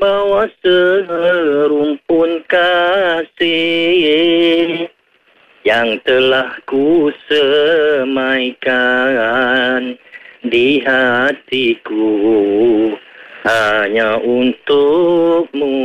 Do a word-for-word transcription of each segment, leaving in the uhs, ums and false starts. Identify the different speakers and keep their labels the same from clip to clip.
Speaker 1: bawa serumpun kasih yang telah ku semaikan di hatiku hanya untukmu.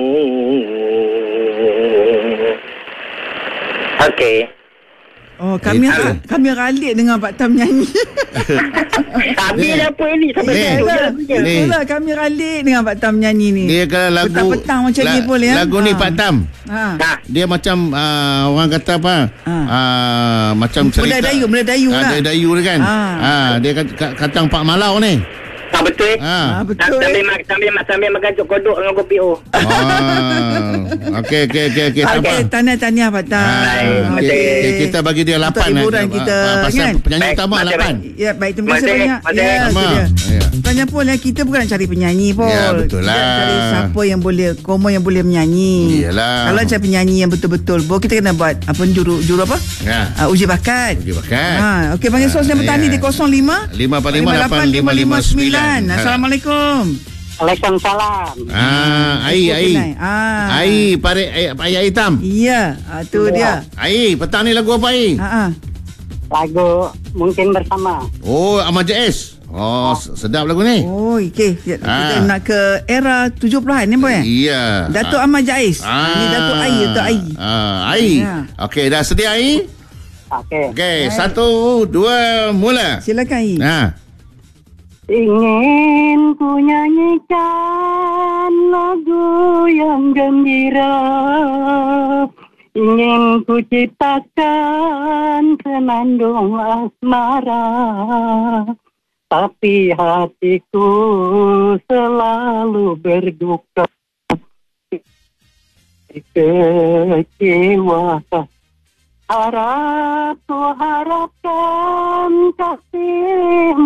Speaker 1: Okey.
Speaker 2: Oh, kami
Speaker 3: Itu.
Speaker 2: kami ralik dengan Pak Tam nyanyi.
Speaker 1: Habis dah apa ni sampai
Speaker 3: Ni.
Speaker 1: tu je
Speaker 3: Ni.
Speaker 2: Itulah kami ralik dengan Pak Tam nyanyi ni.
Speaker 3: Dia kalau lagu
Speaker 2: petang-petang macam
Speaker 3: la,
Speaker 2: ni boleh ya.
Speaker 3: Lagu ni
Speaker 2: Ha.
Speaker 3: Pak Tam.
Speaker 2: Ha.
Speaker 1: Ha.
Speaker 3: Dia macam uh, orang kata apa?
Speaker 2: Ha.
Speaker 3: Uh, macam cerita
Speaker 2: Melayu, Melayu
Speaker 3: Ah,
Speaker 2: lah.
Speaker 3: Dia Dayu dia kan.
Speaker 2: Ha.
Speaker 3: Ah, dia kat- kat- kacang Pak Malau ni.
Speaker 1: Ha, betul.
Speaker 3: Ha.
Speaker 2: Ah, betul.
Speaker 1: Sambil, mak, sambil, mak, sambil makan cok kodok dengan kopi O.
Speaker 3: Ah. Okey okey okey okey. Tak apa.
Speaker 2: Okey, tahniah-tahniah Pak Tam.
Speaker 3: Ah,
Speaker 1: Baik,
Speaker 3: okey,
Speaker 1: okey.
Speaker 3: okey, kita bagi dia lapan.
Speaker 2: hiburan
Speaker 3: eh.
Speaker 2: kita,
Speaker 3: Ah, pasal
Speaker 2: kan?
Speaker 3: penyanyi
Speaker 1: Baik,
Speaker 3: utama
Speaker 1: masih
Speaker 3: lapan.
Speaker 2: Ya, baik, terima kasih
Speaker 1: Masih,
Speaker 2: banyak.
Speaker 1: masih.
Speaker 2: Ya,
Speaker 3: Sama.
Speaker 2: itu dia.
Speaker 3: Ya.
Speaker 2: Sebenarnya pun lah, kita bukan nak cari penyanyi pun.
Speaker 3: Ya, betul lah.
Speaker 2: Kita nak cari siapa yang boleh, komo yang boleh menyanyi.
Speaker 3: Iyalah.
Speaker 2: Kalau cari penyanyi yang betul-betul, bo kita kena buat apa juru juru apa?
Speaker 3: Ya.
Speaker 2: Uh, uji bakat.
Speaker 3: Uji bakat.
Speaker 2: Ha, okey, panggil
Speaker 3: Ah,
Speaker 2: sos yang bertani
Speaker 3: ya.
Speaker 2: di kosong lima
Speaker 3: lima empat lima lapan lima lima sembilan.
Speaker 2: Assalamualaikum.
Speaker 1: Waalaikumsalam.
Speaker 3: Ah, ai ai.
Speaker 2: Ah.
Speaker 3: Ai pare ai ai hitam.
Speaker 2: Iya, ah, tu dia.
Speaker 3: Ai, petang ni lagu apa ai?
Speaker 2: Ha ah.
Speaker 1: Lagu Mungkin Bersama.
Speaker 3: Oh, Ahmad Jais. Oh, sedap lagu ni.
Speaker 2: Oh, okey. Kita
Speaker 3: Ah.
Speaker 2: nak ke era tujuh puluhan ni boy.
Speaker 3: Iya.
Speaker 2: Datuk Ahmad Jais. Ah. Ni Datuk Ai, Datuk Ai.
Speaker 3: Ah, Ai.
Speaker 2: Ya.
Speaker 3: Okey, dah sedia Ai?
Speaker 1: Okey.
Speaker 3: Okey, satu, dua, mula.
Speaker 2: Silakan Ai.
Speaker 3: Ha.
Speaker 1: Ingin ku nyanyikan lagu yang gembira, ingin ku ciptakan senandung asmara, tapi hatiku selalu berduka, kecewa. Harap ku harapkan kasih